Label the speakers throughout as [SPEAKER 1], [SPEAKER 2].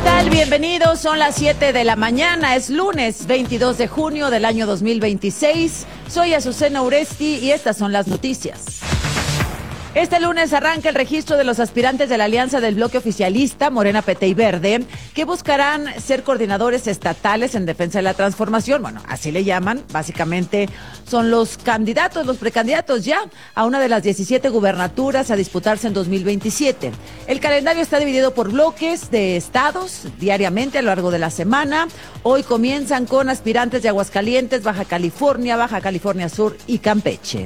[SPEAKER 1] tal? Bienvenidos, son las 7 de la mañana, es lunes 22 de junio del año 2026. Soy Azucena Uresti y estas son las noticias. Este lunes arranca el registro de los aspirantes de la alianza del bloque oficialista Morena, PT y Verde, que buscarán ser coordinadores estatales en defensa de la transformación. Bueno, así le llaman. Básicamente son los candidatos, los precandidatos ya a una de las 17 gubernaturas a disputarse en 2027. El calendario está dividido por bloques de estados diariamente a lo largo de la semana. Hoy comienzan con aspirantes de Aguascalientes, Baja California Sur y Campeche.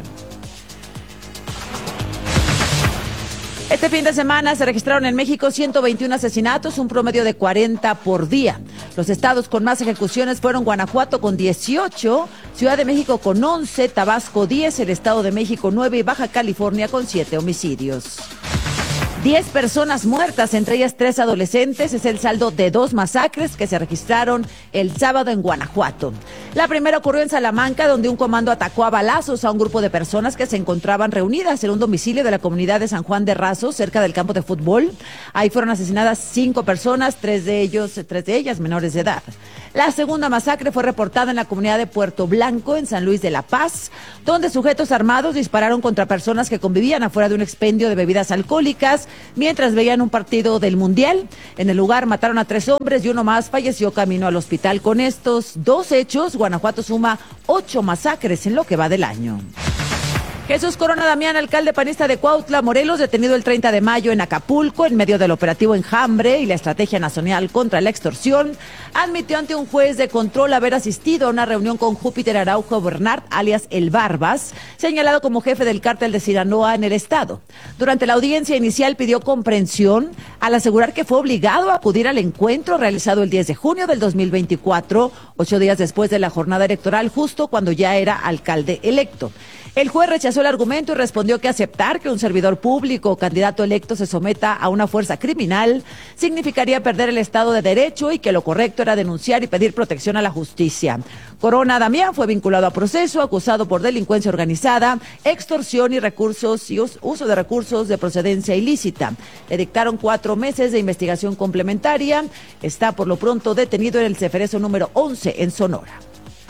[SPEAKER 1] Este fin de semana se registraron en México 121 asesinatos, un promedio de 40 por día. Los estados con más ejecuciones fueron Guanajuato con 18, Ciudad de México con 11, Tabasco 10, el Estado de México 9 y Baja California con 7 homicidios. 10 personas muertas, entre ellas 3 adolescentes, es el saldo de 2 masacres que se registraron el sábado en Guanajuato. La primera ocurrió en Salamanca, donde un comando atacó a balazos a un grupo de personas que se encontraban reunidas en un domicilio de la comunidad de San Juan de Razo, cerca del campo de fútbol. Ahí fueron asesinadas 5 personas, 3 de ellas menores de edad. La segunda masacre fue reportada en la comunidad de Puerto Blanco, en San Luis de la Paz, donde sujetos armados dispararon contra personas que convivían afuera de un expendio de bebidas alcohólicas mientras veían un partido del Mundial. En el lugar mataron a 3 hombres y uno más falleció camino al hospital. Con estos 2 hechos, Guanajuato suma 8 masacres en lo que va del año. Jesús Corona Damián, alcalde panista de Cuautla, Morelos, detenido el 30 de mayo en Acapulco en medio del operativo Enjambre y la estrategia nacional contra la extorsión, admitió ante un juez de control haber asistido a una reunión con Júpiter Araujo Bernard, alias El Barbas, señalado como jefe del cártel de Sinaloa en el estado. Durante la audiencia inicial pidió comprensión al asegurar que fue obligado a acudir al encuentro realizado el 10 de junio del 2024, 8 días después de la jornada electoral, justo cuando ya era alcalde electo. El juez rechazó el argumento y respondió que aceptar que un servidor público o candidato electo se someta a una fuerza criminal significaría perder el Estado de Derecho y que lo correcto era denunciar y pedir protección a la justicia. Corona Damián fue vinculado a proceso, acusado por delincuencia organizada, extorsión y uso de recursos de procedencia ilícita. Le dictaron 4 meses de investigación complementaria. Está por lo pronto detenido en el Ceferezo número 11 en Sonora.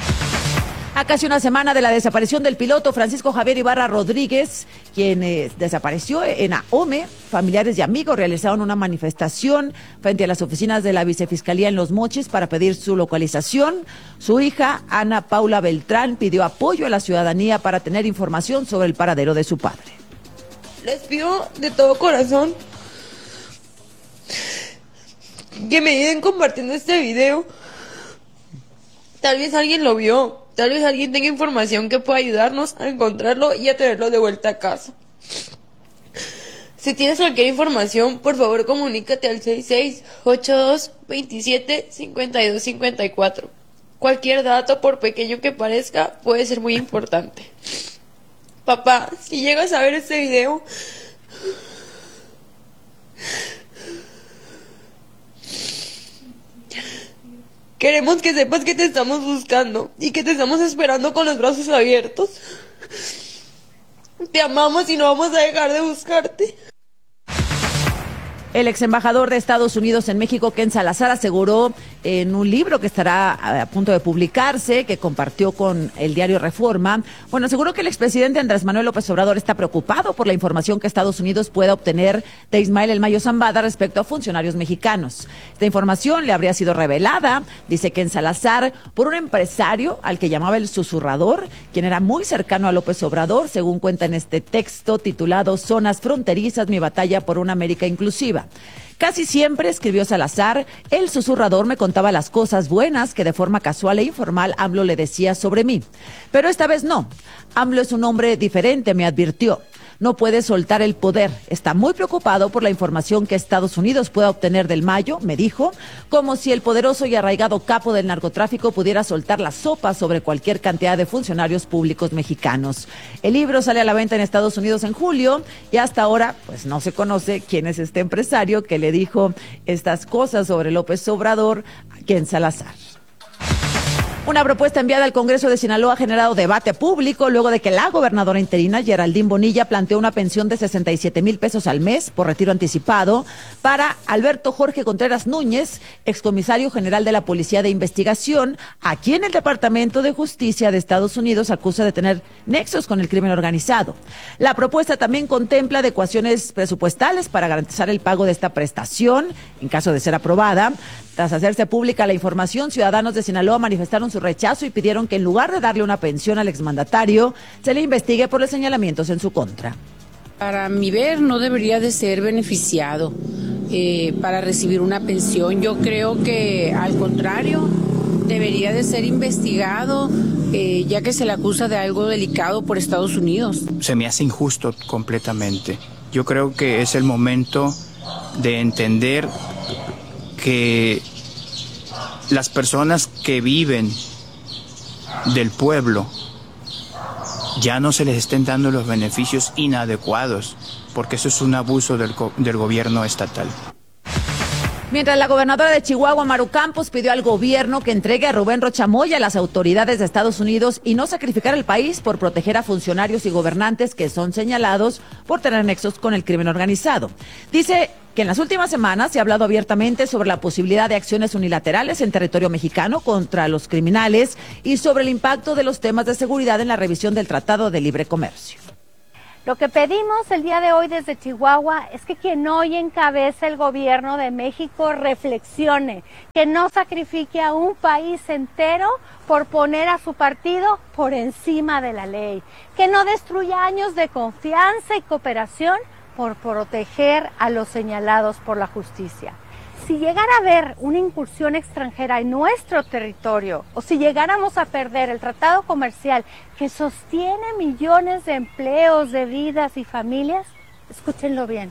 [SPEAKER 1] A casi una semana de la desaparición del piloto Francisco Javier Ibarra Rodríguez, quien desapareció en Ahome, familiares y amigos realizaron una manifestación frente a las oficinas de la Vicefiscalía en Los Mochis para pedir su localización. Su hija, Ana Paula Beltrán, pidió apoyo a la ciudadanía para tener información sobre el paradero de su padre.
[SPEAKER 2] Les pido de todo corazón que me ayuden compartiendo este video. Tal vez alguien lo vio. Tal vez alguien tenga información que pueda ayudarnos a encontrarlo y a traerlo de vuelta a casa. Si tienes cualquier información, por favor comunícate al 6682275254. Cualquier dato, por pequeño que parezca, puede ser muy importante. Papá, si llegas a ver este video, queremos que sepas que te estamos buscando y que te estamos esperando con los brazos abiertos. Te amamos y no vamos a dejar de buscarte.
[SPEAKER 1] El ex embajador de Estados Unidos en México, Ken Salazar, aseguró en un libro que estará a punto de publicarse, que compartió con el diario Reforma, aseguró que el expresidente Andrés Manuel López Obrador está preocupado por la información que Estados Unidos pueda obtener de Ismael El Mayo Zambada respecto a funcionarios mexicanos. Esta información le habría sido revelada, dice Ken Salazar, por un empresario al que llamaba el susurrador, quien era muy cercano a López Obrador, según cuenta en este texto titulado Zonas Fronterizas, mi batalla por una América inclusiva. Casi siempre, escribió Salazar, el susurrador me contaba las cosas buenas que de forma casual e informal AMLO le decía sobre mí. Pero esta vez no. AMLO es un hombre diferente, me advirtió. No puede soltar el poder. Está muy preocupado por la información que Estados Unidos pueda obtener del Mayo, me dijo, como si el poderoso y arraigado capo del narcotráfico pudiera soltar la sopa sobre cualquier cantidad de funcionarios públicos mexicanos. El libro sale a la venta en Estados Unidos en julio y hasta ahora, pues no se conoce quién es este empresario que le dijo estas cosas sobre López Obrador a Ken Salazar. Una propuesta enviada al Congreso de Sinaloa ha generado debate público luego de que la gobernadora interina, Geraldine Bonilla, planteó una pensión de 67,000 pesos al mes por retiro anticipado para Alberto Jorge Contreras Núñez, excomisario general de la Policía de Investigación, a quien el Departamento de Justicia de Estados Unidos acusa de tener nexos con el crimen organizado. La propuesta también contempla adecuaciones presupuestales para garantizar el pago de esta prestación en caso de ser aprobada. Tras hacerse pública la información, ciudadanos de Sinaloa manifestaron su rechazo y pidieron que en lugar de darle una pensión al exmandatario, se le investigue por los señalamientos en su contra.
[SPEAKER 3] Para mi ver, no debería de ser beneficiado para recibir una pensión. Yo creo que, al contrario, debería de ser investigado, ya que se le acusa de algo delicado por Estados Unidos.
[SPEAKER 4] Se me hace injusto completamente. Yo creo que es el momento de entender que las personas que viven del pueblo ya no se les estén dando los beneficios inadecuados, porque eso es un abuso del gobierno estatal.
[SPEAKER 1] Mientras la gobernadora de Chihuahua, Maru Campos, pidió al gobierno que entregue a Rubén Rocha Moya a las autoridades de Estados Unidos y no sacrificar al país por proteger a funcionarios y gobernantes que son señalados por tener nexos con el crimen organizado. Dice que en las últimas semanas se ha hablado abiertamente sobre la posibilidad de acciones unilaterales en territorio mexicano contra los criminales y sobre el impacto de los temas de seguridad en la revisión del Tratado de Libre Comercio.
[SPEAKER 5] Lo que pedimos el día de hoy desde Chihuahua es que quien hoy encabeza el gobierno de México reflexione, que no sacrifique a un país entero por poner a su partido por encima de la ley, que no destruya años de confianza y cooperación por proteger a los señalados por la justicia. Si llegara a haber una incursión extranjera en nuestro territorio o si llegáramos a perder el tratado comercial que sostiene millones de empleos, de vidas y familias, escúchenlo bien,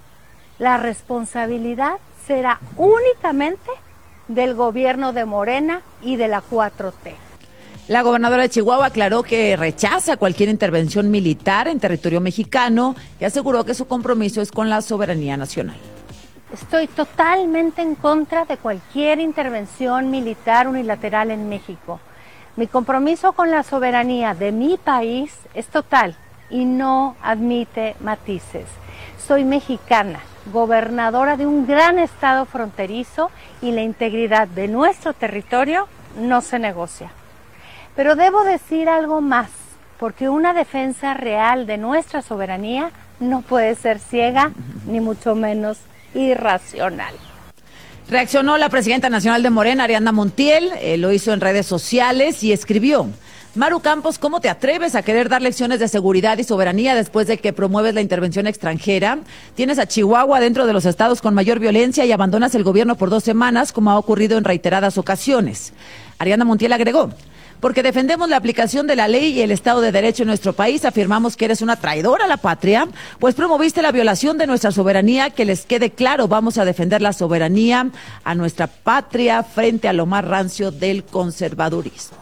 [SPEAKER 5] la responsabilidad será únicamente del gobierno de Morena y de la 4T.
[SPEAKER 1] La gobernadora de Chihuahua aclaró que rechaza cualquier intervención militar en territorio mexicano y aseguró que su compromiso es con la soberanía nacional.
[SPEAKER 5] Estoy totalmente en contra de cualquier intervención militar unilateral en México. Mi compromiso con la soberanía de mi país es total y no admite matices. Soy mexicana, gobernadora de un gran estado fronterizo y la integridad de nuestro territorio no se negocia. Pero debo decir algo más, porque una defensa real de nuestra soberanía no puede ser ciega, ni mucho menos irracional.
[SPEAKER 1] Reaccionó la presidenta nacional de Morena, Ariadna Montiel, lo hizo en redes sociales y escribió: Maru Campos, ¿cómo te atreves a querer dar lecciones de seguridad y soberanía después de que promueves la intervención extranjera? Tienes a Chihuahua dentro de los estados con mayor violencia y abandonas el gobierno por 2 semanas, como ha ocurrido en reiteradas ocasiones. Ariadna Montiel agregó: porque defendemos la aplicación de la ley y el Estado de Derecho en nuestro país, afirmamos que eres una traidora a la patria, pues promoviste la violación de nuestra soberanía. Que les quede claro, vamos a defender la soberanía a nuestra patria frente a lo más rancio del conservadurismo.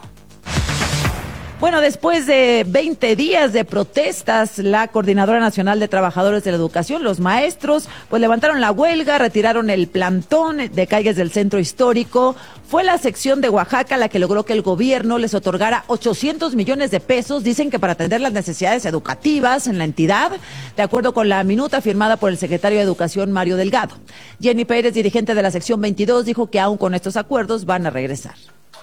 [SPEAKER 1] Bueno, después de 20 días de protestas, la Coordinadora Nacional de Trabajadores de la Educación, los maestros, pues levantaron la huelga, retiraron el plantón de calles del centro histórico. Fue la sección de Oaxaca la que logró que el gobierno les otorgara 800 millones de pesos, dicen que para atender las necesidades educativas en la entidad, de acuerdo con la minuta firmada por el secretario de Educación, Mario Delgado. Jenny Pérez, dirigente de la sección 22, dijo que aún con estos acuerdos van a regresar.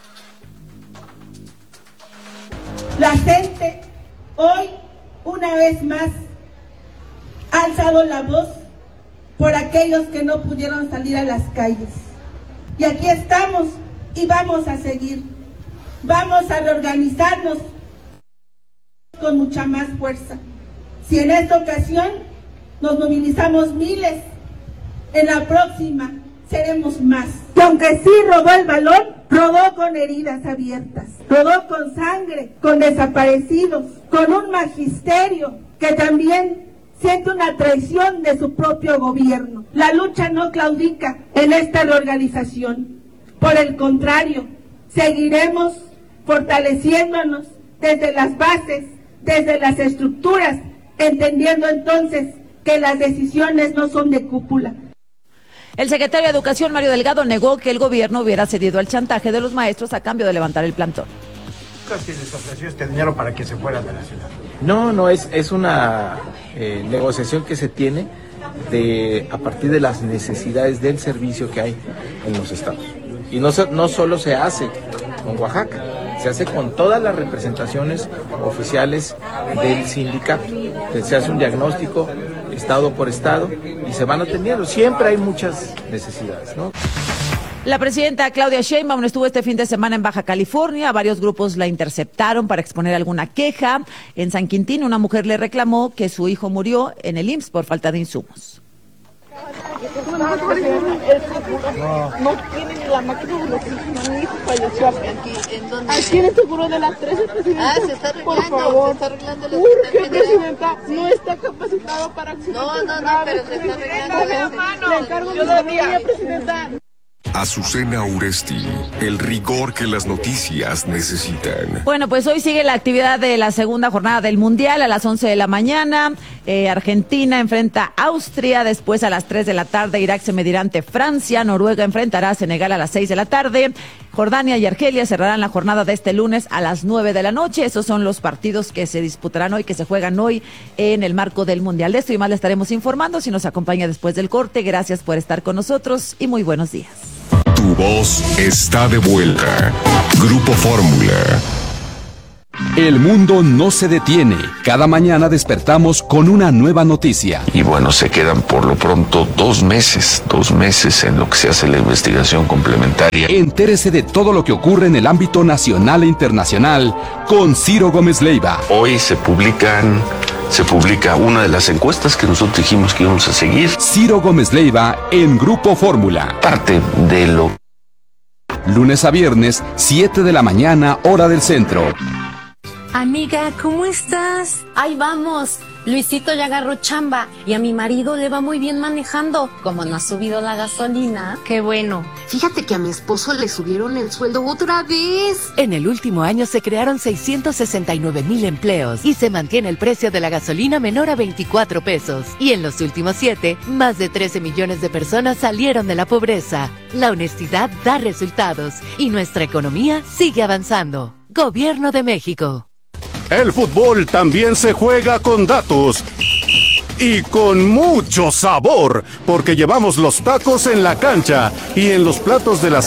[SPEAKER 6] La gente hoy, una vez más, ha alzado la voz por aquellos que no pudieron salir a las calles. Y aquí estamos y vamos a seguir. Vamos a reorganizarnos con mucha más fuerza. Si en esta ocasión nos movilizamos miles, en la próxima seremos más. Y aunque sí rodó el balón, rodó con heridas abiertas, rodó con sangre, con desaparecidos, con un magisterio que también siente una traición de su propio gobierno. La lucha no claudica en esta reorganización. Por el contrario, seguiremos fortaleciéndonos desde las bases, desde las estructuras, entendiendo entonces que las decisiones no son de cúpula.
[SPEAKER 1] El secretario de Educación, Mario Delgado, negó que el gobierno hubiera cedido al chantaje de los maestros a cambio de levantar el plantón.
[SPEAKER 7] ¿Qué les ofreció este dinero para que se fueran de la ciudad?
[SPEAKER 8] No, es una negociación que se tiene a partir de las necesidades del servicio que hay en los estados. Y no solo se hace con Oaxaca, se hace con todas las representaciones oficiales del sindicato. Se hace un diagnóstico estado por estado y se van atendiendo. Siempre hay muchas necesidades, ¿no?
[SPEAKER 1] La presidenta Claudia Sheinbaum estuvo este fin de semana en Baja California. Varios grupos la interceptaron para exponer alguna queja. En San Quintín, una mujer le reclamó que su hijo murió en el IMSS por falta de insumos.
[SPEAKER 9] No tiene ni la máquina de oxígeno, mi hijo falleció aquí en el seguro de las 13, presidenta.
[SPEAKER 10] Se está arreglando,
[SPEAKER 9] por favor.
[SPEAKER 10] se está arreglando la
[SPEAKER 9] Urge, presidenta, no está capacitado para accidentes
[SPEAKER 10] No, pero se está arreglando.
[SPEAKER 9] Le encargo mi familia, presidenta.
[SPEAKER 11] Azucena Uresti, el rigor que las noticias necesitan.
[SPEAKER 1] Bueno, pues hoy sigue la actividad de la segunda jornada del Mundial a las 11 de la mañana. Argentina enfrenta a Austria, después a las 3 de la tarde Irak se medirá ante Francia, Noruega enfrentará a Senegal a las 6 de la tarde, Jordania y Argelia cerrarán la jornada de este lunes a las 9 de la noche. Esos son los partidos que se disputarán hoy, que se juegan hoy en el marco del Mundial. De esto y más le estaremos informando si nos acompaña después del corte. Gracias por estar con nosotros y muy buenos días.
[SPEAKER 11] Tu voz está de vuelta. Grupo Fórmula.
[SPEAKER 12] El mundo no se detiene. Cada mañana despertamos con una nueva noticia.
[SPEAKER 13] Y bueno, se quedan por lo pronto 2 meses en lo que se hace la investigación complementaria.
[SPEAKER 12] Entérese de todo lo que ocurre en el ámbito nacional e internacional con Ciro Gómez Leiva.
[SPEAKER 13] Hoy se publica una de las encuestas que nosotros dijimos que íbamos a seguir.
[SPEAKER 12] Ciro Gómez Leiva en Grupo Fórmula.
[SPEAKER 13] Parte de lo...
[SPEAKER 12] Lunes a viernes, 7 de la mañana, hora del centro.
[SPEAKER 14] Amiga, ¿cómo estás? Ahí vamos. Luisito ya agarró chamba y a mi marido le va muy bien manejando. Como no ha subido la gasolina.
[SPEAKER 15] Qué bueno. Fíjate que a mi esposo le subieron el sueldo otra vez.
[SPEAKER 16] En el último año se crearon 669,000 empleos y se mantiene el precio de la gasolina menor a 24 pesos. Y en los últimos 7, más de 13 millones de personas salieron de la pobreza. La honestidad da resultados y nuestra economía sigue avanzando. Gobierno de México.
[SPEAKER 17] El fútbol también se juega con datos y con mucho sabor, porque llevamos los tacos en la cancha y en los platos de las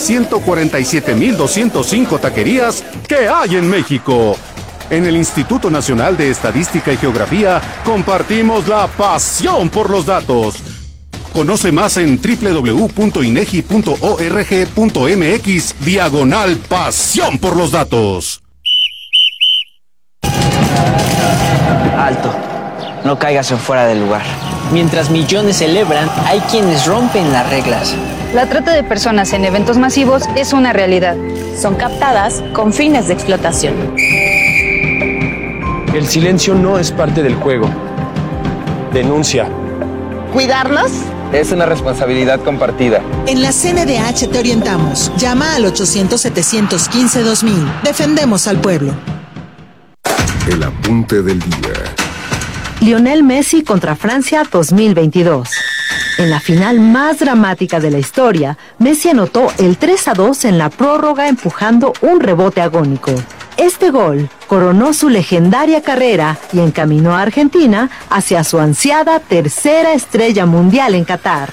[SPEAKER 17] 147,205 taquerías que hay en México. En el Instituto Nacional de Estadística y Geografía compartimos la pasión por los datos. Conoce más en www.inegi.org.mx/pasión por los datos.
[SPEAKER 18] Alto, no caigas en fuera del lugar. Mientras millones celebran, hay quienes rompen las reglas.
[SPEAKER 19] La trata de personas en eventos masivos es una realidad.
[SPEAKER 20] Son captadas con fines de explotación.
[SPEAKER 21] El silencio no es parte del juego. Denuncia.
[SPEAKER 22] ¿Cuidarlos?
[SPEAKER 21] Es una responsabilidad compartida.
[SPEAKER 22] En la CNDH te orientamos. Llama al 800-715-2000. Defendemos al pueblo.
[SPEAKER 11] El apunte del día.
[SPEAKER 23] Lionel Messi contra Francia 2022. En la final más dramática de la historia, Messi anotó el 3-2 en la prórroga empujando un rebote agónico. Este gol coronó su legendaria carrera y encaminó a Argentina hacia su ansiada tercera estrella mundial en Qatar.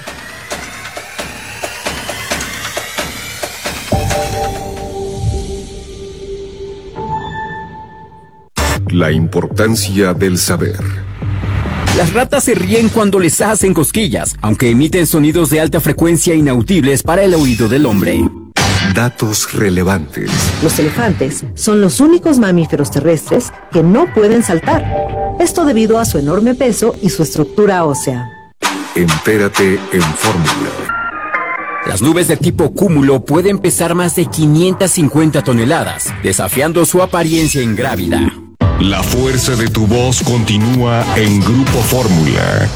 [SPEAKER 11] La importancia del saber.
[SPEAKER 24] Las ratas se ríen cuando les hacen cosquillas, aunque emiten sonidos de alta frecuencia inaudibles para el oído del hombre.
[SPEAKER 11] Datos relevantes.
[SPEAKER 23] Los elefantes son los únicos mamíferos terrestres que no pueden saltar. Esto debido a su enorme peso y su estructura ósea.
[SPEAKER 11] Entérate en Fórmula.
[SPEAKER 24] Las nubes de tipo cúmulo pueden pesar más de 550 toneladas, desafiando su apariencia ingrávida.
[SPEAKER 11] La fuerza de tu voz continúa en Grupo Fórmula.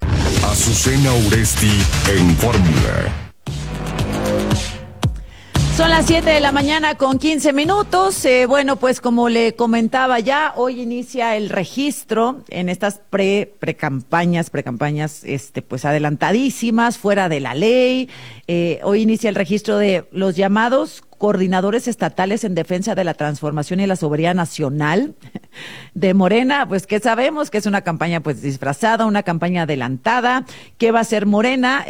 [SPEAKER 11] Azucena Uresti en Fórmula.
[SPEAKER 1] Son las 7 de la mañana con 15 minutos. Bueno, pues como le comentaba ya, hoy inicia el registro en estas precampañas, pues adelantadísimas, fuera de la ley. Hoy inicia el registro de los llamados coordinadores estatales en defensa de la transformación y la soberanía nacional de Morena. Pues que sabemos que es una campaña pues disfrazada, una campaña adelantada. ¿Qué va a hacer Morena?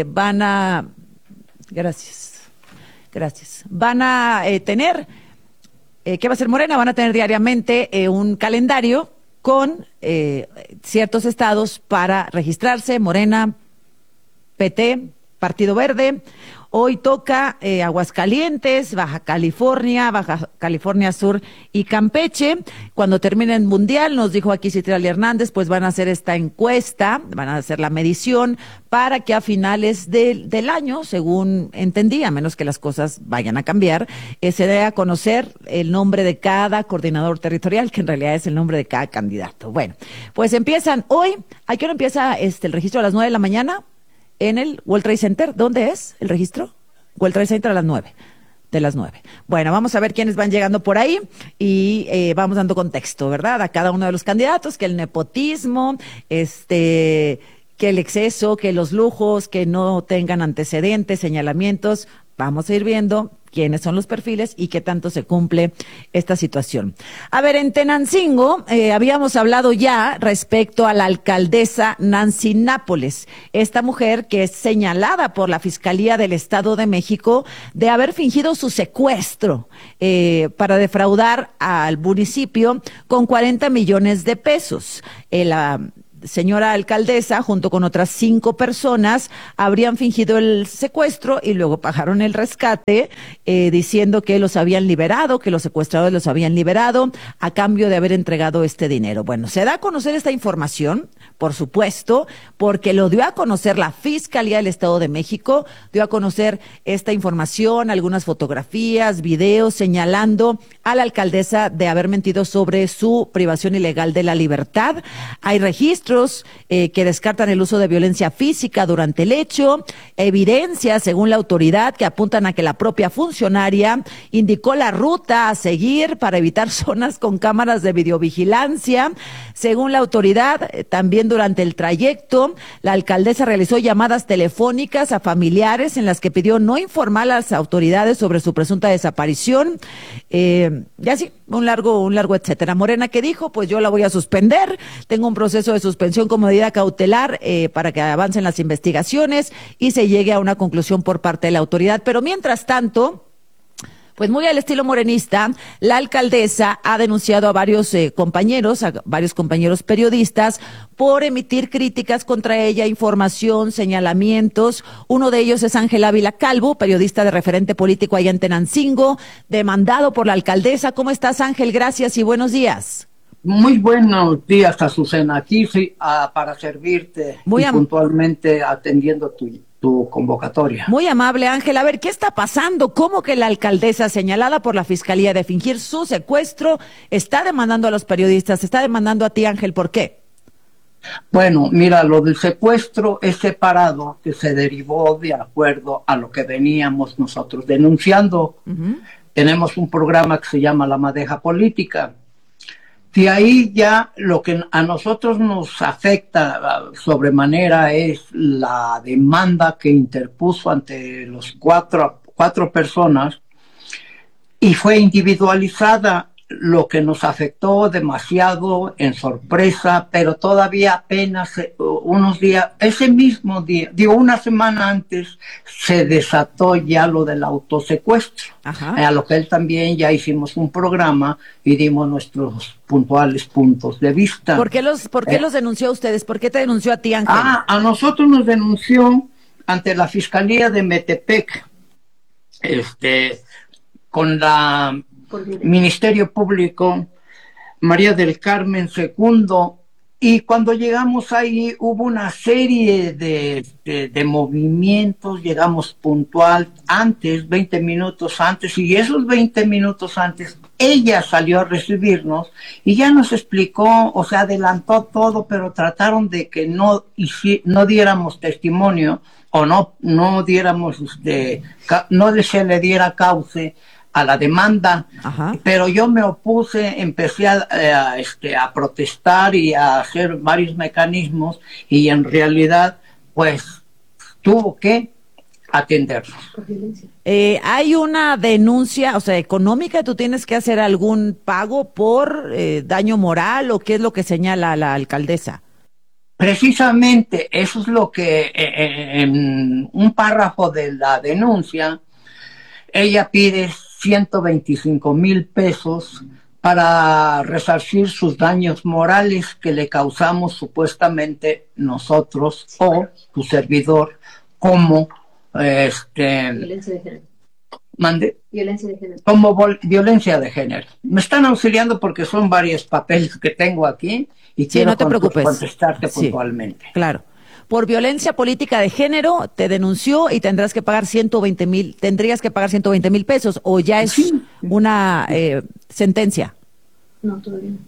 [SPEAKER 1] Gracias. Van a tener, ¿qué va a hacer Morena? Van a tener diariamente un calendario con ciertos estados para registrarse. Morena, PT, Partido Verde. Hoy toca Aguascalientes, Baja California Sur y Campeche. Cuando termine el Mundial, nos dijo aquí Citlali Hernández, pues van a hacer esta encuesta, van a hacer la medición para que a finales del año, según entendí, a menos que las cosas vayan a cambiar, se dé a conocer el nombre de cada coordinador territorial, que en realidad es el nombre de cada candidato. Bueno, pues empiezan hoy. ¿A qué hora empieza el registro? A las 9 de la mañana. En el World Trade Center. ¿Dónde es el registro? World Trade Center a las 9. De las 9. Bueno, vamos a ver quiénes van llegando por ahí y vamos dando contexto, ¿verdad? A cada uno de los candidatos, que el nepotismo, que el exceso, que los lujos, que no tengan antecedentes, señalamientos. Vamos a ir viendo quiénes son los perfiles y qué tanto se cumple esta situación. A ver, en Tenancingo habíamos hablado ya respecto a la alcaldesa Nancy Nápoles, esta mujer que es señalada por la Fiscalía del Estado de México de haber fingido su secuestro para defraudar al municipio con 40 millones de pesos. La señora alcaldesa, junto con otras 5 personas, habrían fingido el secuestro y luego pagaron el rescate, diciendo que los habían liberado, que los secuestradores los habían liberado a cambio de haber entregado este dinero. Bueno, se da a conocer esta información, por supuesto, porque lo dio a conocer la Fiscalía del Estado de México, dio a conocer esta información, algunas fotografías, videos, señalando a la alcaldesa de haber mentido sobre su privación ilegal de la libertad. Hay registros que descartan el uso de violencia física durante el hecho, evidencias, según la autoridad, que apuntan a que la propia funcionaria indicó la ruta a seguir para evitar zonas con cámaras de videovigilancia. Según la autoridad, también durante el trayecto, la alcaldesa realizó llamadas telefónicas a familiares en las que pidió no informar a las autoridades sobre su presunta desaparición. Y así, un largo etcétera. Morena, ¿qué dijo? Pues yo la voy a suspender. Tengo un proceso de suspensión como medida cautelar para que avancen las investigaciones y se llegue a una conclusión por parte de la autoridad. Pero mientras tanto, pues muy al estilo morenista, la alcaldesa ha denunciado a varios compañeros periodistas por emitir críticas contra ella, información, señalamientos. Uno de ellos es Ángel Ávila Calvo, periodista de Referente Político allá en Tenancingo, demandado por la alcaldesa. ¿Cómo estás, Ángel? Gracias y buenos días.
[SPEAKER 2] Muy buenos días, Azucena. Aquí sí, para servirte y puntualmente atendiendo tu convocatoria.
[SPEAKER 1] Muy amable, Ángel. A ver, ¿qué está pasando? ¿Cómo que la alcaldesa, señalada por la Fiscalía de fingir su secuestro, está demandando a los periodistas? Está demandando a ti, Ángel, ¿por qué?
[SPEAKER 2] Bueno, mira, lo del secuestro es separado, que se derivó de acuerdo a lo que veníamos nosotros denunciando. Tenemos un programa que se llama La Madeja Política. De ahí ya lo que a nosotros nos afecta sobremanera es la demanda que interpuso ante los cuatro personas y fue individualizada, lo que nos afectó demasiado en sorpresa, pero todavía apenas unos días, ese mismo día, una semana antes, se desató ya lo del autosecuestro. A lo que él también ya hicimos un programa y dimos nuestros puntuales puntos de vista.
[SPEAKER 1] ¿Por qué los denunció a ustedes? ¿Por qué te denunció a ti, Ángel?
[SPEAKER 2] A nosotros nos denunció ante la Fiscalía de Metepec, con la Ministerio Público, María del Carmen Segundo, y cuando llegamos ahí hubo una serie de movimientos, llegamos puntual antes, 20 minutos antes, y esos 20 minutos antes ella salió a recibirnos y ya nos explicó, o sea, adelantó todo, pero trataron de que no diéramos testimonio o no diéramos, no se le diera cauce a la demanda. Ajá. Pero yo me opuse, empecé a protestar y a hacer varios mecanismos y en realidad, pues, tuvo que atendernos.
[SPEAKER 1] Hay una denuncia, o sea, económica, ¿tú tienes que hacer algún pago por daño moral o qué es lo que señala la alcaldesa?
[SPEAKER 2] Precisamente eso es lo que en un párrafo de la denuncia, ella pide 125,000 pesos para resarcir sus daños morales que le causamos supuestamente nosotros o tu servidor como
[SPEAKER 3] violencia de género.
[SPEAKER 2] ¿Mande?
[SPEAKER 3] Violencia de género.
[SPEAKER 2] Como violencia de género. Me están auxiliando porque son varios papeles que tengo aquí y quiero
[SPEAKER 1] no te preocupes.
[SPEAKER 2] Contestarte puntualmente.
[SPEAKER 1] Claro. Por violencia política de género te denunció y tendrías que pagar 120,000 pesos o ya es una sentencia.
[SPEAKER 3] No, todavía no.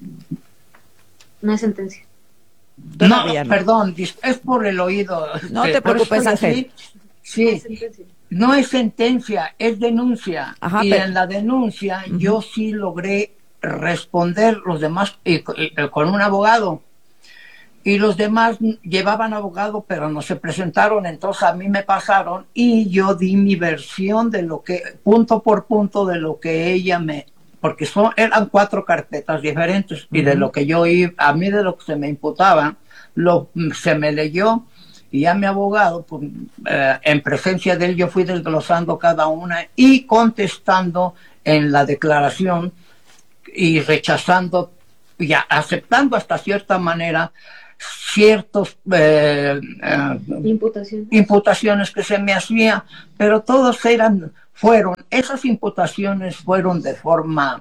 [SPEAKER 3] No es sentencia.
[SPEAKER 2] Todavía no, perdón, es por el oído.
[SPEAKER 1] No te preocupes, Ángel.
[SPEAKER 2] Sí, no es sentencia, es denuncia. Ajá, y en la denuncia yo sí logré responder los demás con un abogado. Y los demás llevaban abogado, pero no se presentaron, entonces a mí me pasaron y yo di mi versión de lo que, punto por punto, de lo que ella porque eran 4 carpetas diferentes y de lo que yo a mí de lo que se me imputaba, se me leyó y ya mi abogado, pues, en presencia de él, yo fui desglosando cada una y contestando en la declaración y rechazando, y aceptando hasta cierta manera ciertos imputaciones que se me hacían, pero todos esas imputaciones fueron de forma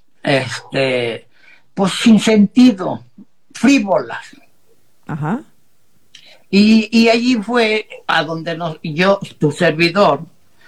[SPEAKER 2] pues sin sentido, frívolas. Ajá. Y allí fue a donde tu servidor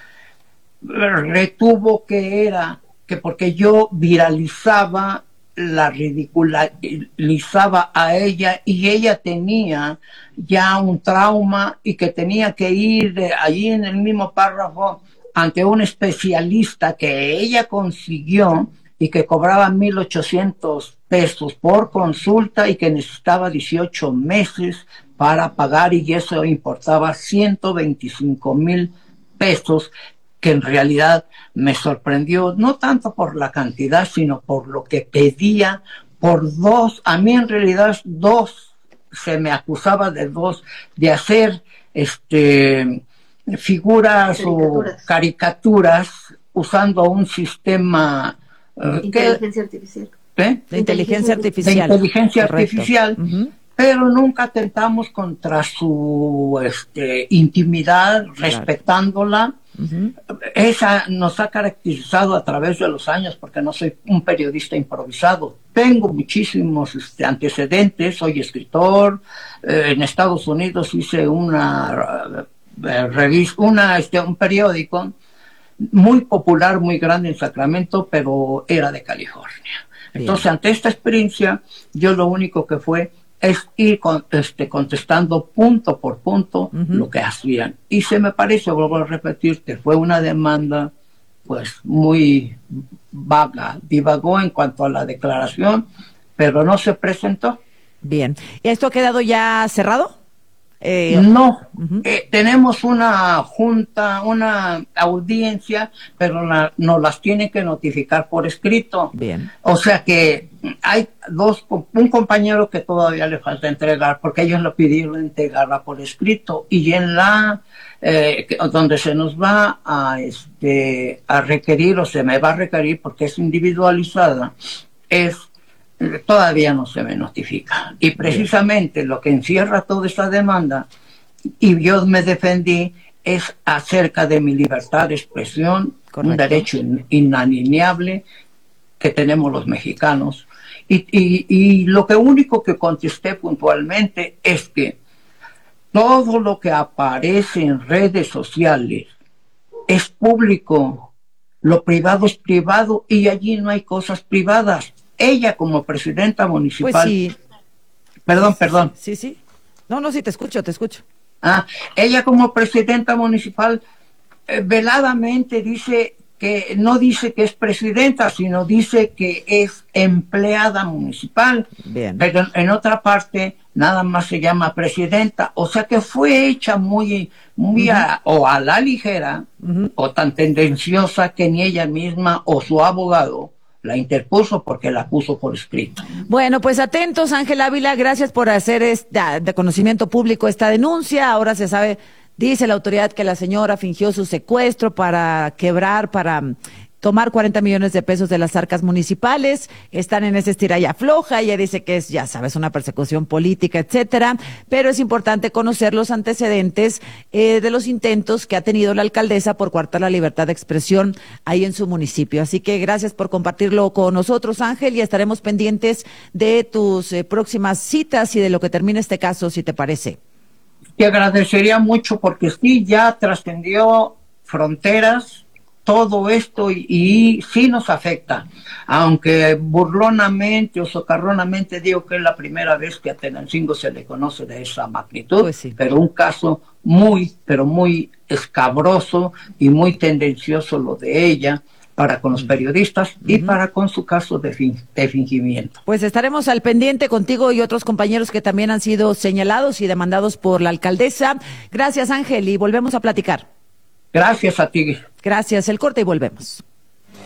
[SPEAKER 2] retuvo que porque yo viralizaba, la ridiculizaba a ella y ella tenía ya un trauma y que tenía que ir allí en el mismo párrafo ante un especialista que ella consiguió y que cobraba 1,800 pesos por consulta y que necesitaba 18 meses para pagar y eso importaba 125,000 pesos, que en realidad me sorprendió, no tanto por la cantidad, sino por lo que pedía por 2. A mí en realidad 2, se me acusaba de 2, de hacer figuras o caricaturas usando un sistema
[SPEAKER 3] inteligencia artificial.
[SPEAKER 2] ¿Eh?
[SPEAKER 1] De inteligencia artificial.
[SPEAKER 2] De inteligencia artificial. Pero nunca atentamos contra su intimidad, respetándola. Esa nos ha caracterizado a través de los años, porque no soy un periodista improvisado. Tengo muchísimos antecedentes, soy escritor. En Estados Unidos hice una revista, un periódico muy popular, muy grande en Sacramento, pero era de California. Entonces, ante esta experiencia, yo lo único que fue es ir contestando punto por punto lo que hacían. Y se me parece, vuelvo a repetirte, fue una demanda pues muy vaga, divagó en cuanto a la declaración, pero no se presentó.
[SPEAKER 1] Bien. ¿Y esto ha quedado ya cerrado?
[SPEAKER 2] No, tenemos una junta, una audiencia, pero nos las tienen que notificar por escrito.
[SPEAKER 1] Bien.
[SPEAKER 2] O sea que hay un compañero que todavía le falta entregar, porque ellos lo pidieron entregarla por escrito, y en donde se nos va a requerir, o se me va a requerir, porque es individualizada, todavía no se me notifica. Y precisamente lo que encierra toda esta demanda, y yo me defendí, es acerca de mi libertad de expresión. Correcto. Un derecho inalienable que tenemos los mexicanos. Y lo único que contesté puntualmente es que todo lo que aparece en redes sociales es público lo privado es privado y allí no hay cosas privadas. Ella como presidenta municipal...
[SPEAKER 1] Pues sí.
[SPEAKER 2] Perdón.
[SPEAKER 1] Sí. No, sí, te escucho.
[SPEAKER 2] Ella como presidenta municipal veladamente dice que no dice que es presidenta, sino dice que es empleada municipal.
[SPEAKER 1] Bien.
[SPEAKER 2] Pero en otra parte nada más se llama presidenta, o sea que fue hecha muy a la ligera, o tan tendenciosa que ni ella misma o su abogado la interpuso porque la puso por escrito.
[SPEAKER 1] Bueno, pues atentos, Ángel Ávila, gracias por hacer de conocimiento público esta denuncia. Ahora se sabe, dice la autoridad, que la señora fingió su secuestro para tomar 40 millones de pesos de las arcas municipales. Están en ese estira y afloja. Ella dice que es, ya sabes, una persecución política, etcétera. Pero es importante conocer los antecedentes de los intentos que ha tenido la alcaldesa por coartar la libertad de expresión ahí en su municipio. Así que gracias por compartirlo con nosotros, Ángel, y estaremos pendientes de tus próximas citas y de lo que termine este caso, si te parece.
[SPEAKER 2] Te agradecería mucho porque sí, ya trascendió fronteras todo esto y sí nos afecta, aunque burlonamente o socarronamente digo que es la primera vez que a Tenancingo se le conoce de esa magnitud,
[SPEAKER 1] pues sí.
[SPEAKER 2] Pero un caso muy escabroso y muy tendencioso lo de ella para con los periodistas y para con su caso de fingimiento.
[SPEAKER 1] Pues estaremos al pendiente contigo y otros compañeros que también han sido señalados y demandados por la alcaldesa. Gracias, Ángel, y volvemos a platicar.
[SPEAKER 2] Gracias a ti.
[SPEAKER 1] Gracias, el corte y volvemos.